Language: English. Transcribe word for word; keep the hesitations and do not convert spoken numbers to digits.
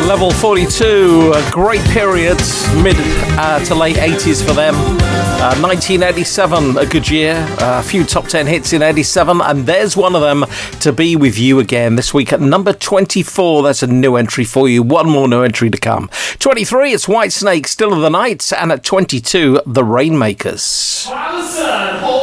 Level forty-two, a great period, mid uh, to late eighties for them. Uh, nineteen eighty-seven, a good year. Uh, a few top ten hits in eighty-seven, and there's one of them, To Be With You Again, this week at number twenty-four. That's a new entry for you. One more new entry to come. twenty-three, it's Whitesnake, Still of the Night, and at twenty-two, The Rainmakers. Alison,